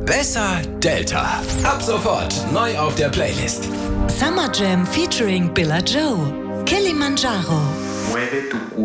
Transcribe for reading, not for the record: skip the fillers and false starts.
Besser Delta. Ab sofort neu auf der Playlist. Summer Jam featuring Billa Joe. Kilimanjaro. Mueve tu cuerpo.